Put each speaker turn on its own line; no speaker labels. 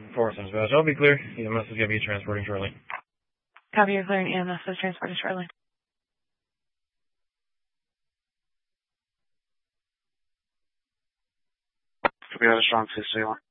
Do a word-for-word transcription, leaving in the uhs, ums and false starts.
four Sims Badge. I'll be clear. E M S is going to be transporting shortly.
Copy, you're clearing E M S is transporting shortly.
We got a strong two three one.